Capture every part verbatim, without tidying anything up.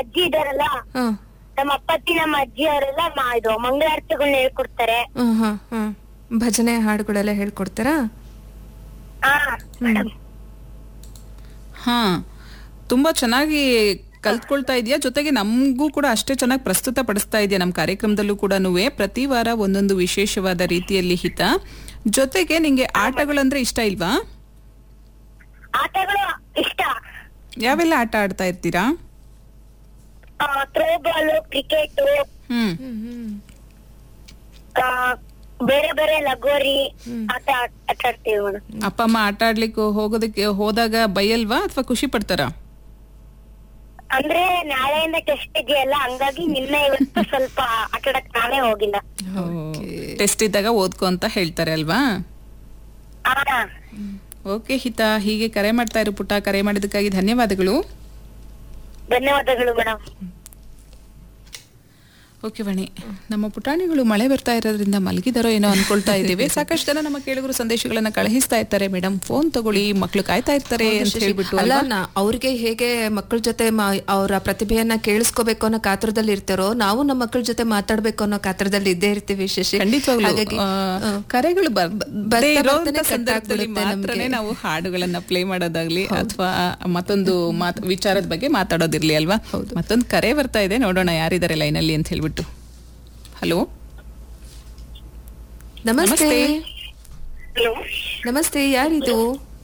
ಅಜ್ಜಿ ಇದಾರಲ್ಲ, ಹ ನಮ್ಮ ಅಪ್ಪತ್ತಿ ನಮ್ಮ ಅಜ್ಜಿ ಅವರೆಲ್ಲ ಇದು ಮಂಗಳಾರತಿಗಳನ್ನ ಹೇಳ್ಕೊಡ್ತಾರೆ. ಹ ಹ ಹ ಭಜನೆ ಹಾಡುಗಳೆಲ್ಲ ಹೇಳ್ಕೊಡ್ತಾರಾ? ಹಾ ಹ್ಮ್. ಹಾ ತುಂಬಾ ಚೆನ್ನಾಗಿ ಕಲ್ತ್ಕೊಳ್ತಾ ಇದೆಯಾ, ಜೊತೆಗೆ ನಮಗೂ ಕೂಡ ಅಷ್ಟೇ ಚೆನ್ನಾಗಿ ಪ್ರಸ್ತುತ ಪಡಿಸ್ತಾ ಇದೆಯಾ ನಮ್ಮ ಕಾರ್ಯಕ್ರಮದಲ್ಲೂ ಕೂಡ. ಪ್ರತಿ ವಾರ ಒಂದೊಂದು ವಿಶೇಷವಾದ ರೀತಿಯಲ್ಲಿ ಹಿತ. ಜೊತೆಗೆ ನಿಂಗೆ ಆಟಗಳಂದ್ರೆ ಇಷ್ಟ ಇಲ್ವಾ? ಆಟಗಳು ಇಷ್ಟ. ಯಾವೆಲ್ಲ ಆಟ ಆಡ್ತಾ ಇರ್ತೀರಾ? ಥ್ರೋ ಬಾಲ್, ಕ್ರಿಕೆಟ್, ಹ್ಮ್ ಹ್ಮ್ ಹ್ಮ್ ಬೇರೆ ಬೇರೆ ಲಗೋರಿ ಆಟ ಆಟ ಆಡ್ತೀವಿ ಮೇಡಮ್. ಅಪ್ಪ ಅಮ್ಮ ಆಟ ಆಡ್ಲಿಕ್ಕೆ ಹೋಗೋದಕ್ಕೆ ಹೋದಾಗ ಬೈಯಲ್ವಾ ಅಥವಾ ಖುಷಿ ಪಡ್ತಾರಾ? ಅಂದ್ರೆ ನಾಳೆಯಿಂದ ಟೆಸ್ಟ್ ಇದೆಯಲ್ಲ, ಹಂಗಾಗಿ ನಿನ್ನೆ ಇವತ್ತು ಸ್ವಲ್ಪ ಆಟ ಆಡಕ್ ನಾನೇ ಹೋಗಿಲ್ಲ. ಟೆಸ್ಟ್ ಇದ್ದಾಗ ಓದ್ಕೊ ಅಂತ ಹೇಳ್ತಾರೆ ಅಲ್ವಾ? ಹಾ ಓಕೆ ಹಿತ, ಹೀಗೆ ಕರೆ ಮಾಡ್ತಾ ಇರು ಪುಟ್ಟ. ಕರೆ ಮಾಡಿದಕ್ಕಾಗಿ ಧನ್ಯವಾದಗಳು. ಧನ್ಯವಾದಗಳು ಮೇಡಮ್. ಓಕೆ ವಣಿ, ನಮ್ಮ ಪುಟಾಣಿಗಳು ಮಳೆ ಬರ್ತಾ ಇರೋದ್ರಿಂದ ಮಲಗಿದಾರೋ ಏನೋ ಅನ್ಕೊಳ್ತಾ ಇದ್ದೀವಿ. ಸಾಕಷ್ಟು ಜನ ನಮ್ಮ ಕೇಳುಗರು ಸಂದೇಶಗಳನ್ನ ಕಳುಹಿಸ್ತಾ ಇರ್ತಾರೆ, ಮೇಡಮ್ ಫೋನ್ ತಗೊಳ್ಳಿ, ಮಕ್ಳು ಕಾಯ್ತಾ ಇರ್ತಾರೆ ಅಂತ ಹೇಳ್ಬಿಟ್ಟು. ಅಲ್ಲ, ಅವ್ರಿಗೆ ಹೇಗೆ ಮಕ್ಕಳ ಜೊತೆ ಅವರ ಪ್ರತಿಭೆಯನ್ನ ಕೇಳಿಸ್ಕೋಬೇಕು ಅನ್ನೋ ಕಾತರದಲ್ಲಿ ಇರ್ತಾರೋ, ನಾವು ನಮ್ಮ ಮಕ್ಕಳ ಜೊತೆ ಮಾತಾಡ್ಬೇಕು ಅನ್ನೋ ಕಾತರದಲ್ಲಿ ಇದ್ದೇ ಇರ್ತೀವಿ ಶಶಿ. ಖಂಡಿತವಾಗ್ಲೂ. ಹಾಗಾಗಿ ಕರೆಗಳು ಬರ್ತೇ ಸಂದರ್ಭದಲ್ಲಿ ಮಾತ್ರನೇ ನಾವು ಹಾಡುಗಳನ್ನ ಪ್ಲೇ ಮಾಡೋದಾಗ್ಲಿ ಅಥವಾ ಮತ್ತೊಂದು ವಿಚಾರದ ಬಗ್ಗೆ ಮಾತಾಡೋದಿರ್ಲಿ ಅಲ್ವಾ. ಮತ್ತೊಂದು ಕರೆ ಬರ್ತಾ ಇದೆ, ನೋಡೋಣ ಯಾರಿದ್ದಾರೆ ಲೈನಲ್ಲಿ ಅಂತ ಹೇಳ್ಬಿಟ್ಟು. ಹಲೋ, ನಮಸ್ತೆ. ನಮಸ್ತೆ, ಯಾರಿದು?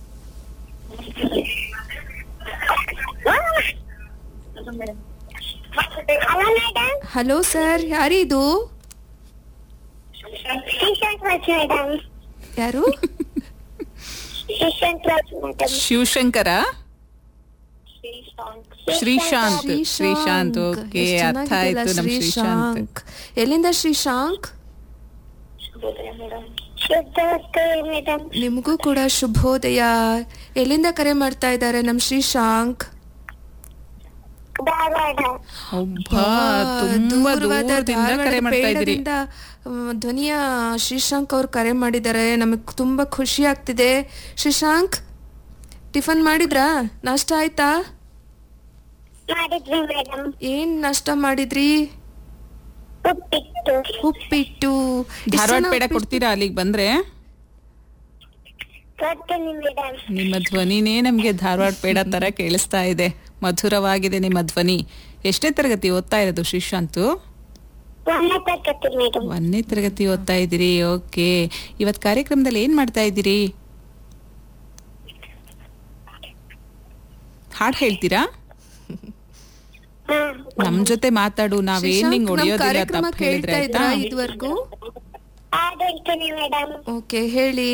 ಹಲೋ ಸರ್, ಯಾರಿದು? ಯಾರು? ಶಿವಶಂಕರ? ಶ್ರೀಶಾಂತ್. ಶ್ರೀಶಾಂತ್, ಓಕೆ, ಅರ್ಥ ಆಯ್ತು. ನಮ್ ಶ್ರೀಶಾಂತ್. ಎಲ್ಲಿಂದ ಶ್ರೀಶಾಂಕ್? ನಿಮಗೂ ಕೂಡ ಶುಭೋದಯ. ಎಲ್ಲಿಂದ ಕರೆ ಮಾಡ್ತಾ ಇದ್ದಾರೆ ನಮ್ ಶ್ರೀಶಾಂಕ್? ಪೇಡದಿಂದ ಧ್ವನಿಯ ಶ್ರೀಶಾಂಕ್ ಅವ್ರು ಕರೆ ಮಾಡಿದ್ದಾರೆ. ನಮಗ್ ತುಂಬಾ ಖುಷಿ ಆಗ್ತಿದೆ. ಶ್ರೀಶಾಂಕ್, ಟಿಫನ್ ಮಾಡಿದ್ರಾ? ನಾಷ್ಟ ಆಯ್ತಾ? ಏನ್ ನಾಷ್ಟ ಮಾಡಿದ್ರಿ? ಉಪ್ಪಿಟ್ಟು. ಧಾರವಾಡ ಪೇಡ ಕೊಡ್ತೀರಾ ಅಲ್ಲಿಗೆ ಬಂದ್ರೆ? ನಿಮ್ಮ ಧ್ವನಿನೇ ನಮ್ಗೆ ಧಾರವಾಡ ಪೇಡ ತರ ಕೇಳಿಸ್ತಾ ಇದೆ, ಮಧುರವಾಗಿದೆ ನಿಮ್ಮ ಧ್ವನಿ. ಎಷ್ಟನೇ ತರಗತಿ ಓದ್ತಾ ಇರೋದು ಶ್ರೀಶಾಂತ್? ಒಂದನೇ ತರಗತಿ ಓದ್ತಾ ಇದ್ದೀರಿ. ಓಕೆ, ಇವತ್ ಕಾರ್ಯಕ್ರಮದಲ್ಲಿ ಏನ್ ಮಾಡ್ತಾ ಇದ್ದೀರಿ? ಹಾಡ್ ಹೇಳ್ತೀರಾ? ನಮ್ ಜೊತೆ ಮಾತಾಡು, ನಾವೇನ್ ನಿಂಗ್ ಹೊಡಿಯೋದಿಲ್ಲ ತಪ್ಪು ಹೇಳಿದ್ರೆ ಆಯ್ತಾ? ಇದುವರೆಗೂ ಓಕೆ, ಹೇಳಿ.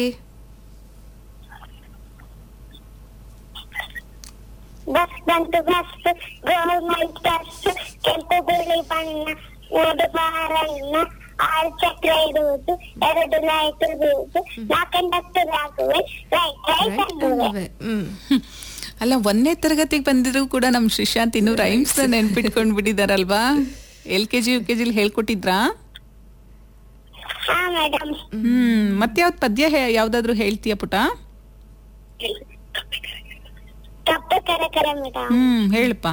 ಬಸ್ ಬಂತು ಬಸ್, ಗೌರ್ಮೆಂಟ್ ಬಸ್, ಕೆಂಪು ಬಿಳಿ ಬಣ್ಣ, ಓದು ಬಾರಣ್ಣ, ಆರು ಚಕ್ರ ಇರುವುದು, ಎರಡು ಲೈಟ್ ಇರುವುದು, ನಾ ಕಂಡಕ್ಟರ್ ಆಗುವೆ, ರೈಟ್ ರೈಟ್ ಅನ್ನುವೆ. ಅಲ್ಲ, ಒಂದನೇ ತರಗತಿಗೆ ಬಂದಿದ್ರು ಕೂಡ ನಮ್ ಶ್ರೀಶಾಂತ್ ಇನ್ನು ರೈಮ್ಸ್ ನೆನ್ಪಿಟ್ಕೊಂಡ್ ಬಿಟ್ಟಿದಾರಲ್ವಾ? L KG U ಕೆಜಿಲಿ ಹೇಳ್ಕೊಟ್ಟಿದ್ರಾ? ಹ್ಮ್, ಮತ್ತೆ ಯಾವ್ದ್ ಪದ್ಯ ಯಾವ್ದಾದ್ರು ಹೇಳ್ತೀಯ ಪುಟ? ಹ್ಮ್, ಹೇಳಪ್ಪ.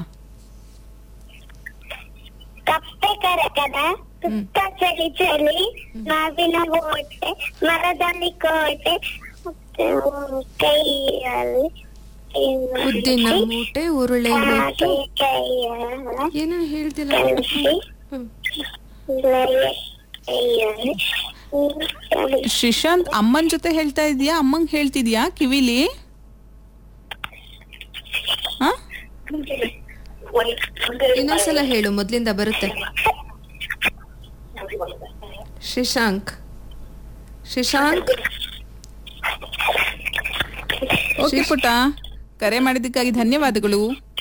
ಕಪ್ಪೆ ಕರಕದ, ಸುತ್ತ ಚಳಿ ಚಳಿ, ಮಾವಿನ ಓಟೆ, ಮರದಲ್ಲಿ ಕೋಟೆ, ಕೈಯಲ್ಲಿ ಉದ್ದಿನ ಮೂಟೆ, ಉರುಳೆ ಏನೋ ಹೇಳ್ತಿಲ್ಲ. ಶ್ರೀಶಾಂತ್, ಅಮ್ಮನ್ ಜೊತೆ ಹೇಳ್ತಾ ಇದೀಯಾ? ಅಮ್ಮಂಗ್ ಹೇಳ್ತಿದ್ಯಾ ಕಿವಿಲಿ? ಇನ್ನೊಂದ್ಸಲ ಹೇಳು, ಮೊದ್ಲಿಂದ ಬರುತ್ತೆ. ಶ್ರೀಶಾಂಕ್, ಶ್ರೀಶಾಂಕ್. ಓಕೆ ಪುಟ, ಕರೆ ಮಾಡಿದ್ದಕ್ಕಾಗಿ ಧನ್ಯವಾದಗಳು.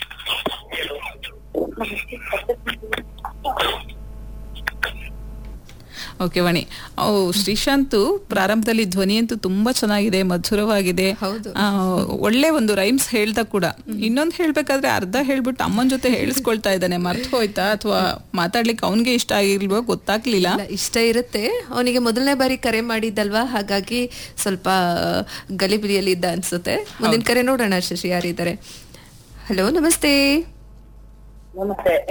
ಓಕೆ ವಾಣಿ, ಓ ಶ್ರೀಶಾಂತ್ ಪ್ರಾರಂಭದಲ್ಲಿ ಧ್ವನಿ ಅಂತೂ ತುಂಬಾ ಚೆನ್ನಾಗಿದೆ, ಮಧುರವಾಗಿದೆ. ಒಳ್ಳೆ ಒಂದು ರೈಮ್ಸ್ ಹೇಳ್ತಾ ಕೂಡ. ಇನ್ನೊಂದು ಹೇಳ್ಬೇಕಾದ್ರೆ ಅರ್ಧ ಹೇಳ್ಬಿಟ್ಟು ಅಮ್ಮನ ಜೊತೆ ಹೇಳಿಸ್ಕೊಳ್ತಾ ಇದ್ದಾನೆ. ಮರ್ತು ಹೋಯ್ತಾ ಅಥವಾ ಮಾತಾಡ್ಲಿಕ್ಕೆ ಅವನ್ಗೆ ಇಷ್ಟ ಆಗಿಲ್ವೋ ಗೊತ್ತಾಗ್ಲಿಲ್ಲ. ಇಷ್ಟ ಇರುತ್ತೆ ಅವನಿಗೆ, ಮೊದಲನೇ ಬಾರಿ ಕರೆ ಮಾಡಿದ್ದಲ್ವಾ, ಹಾಗಾಗಿ ಸ್ವಲ್ಪ ಗಲಿಬಿಲಿಯಲ್ಲಿ ಇದ್ದ ಅನ್ಸುತ್ತೆ. ಮುಂದಿನ ಕರೆ ನೋಡೋಣ ಶಶಿ, ಯಾರಿದ್ದಾರೆ? ಹಲೋ, ನಮಸ್ತೆ. ನಮಸ್ತೆ.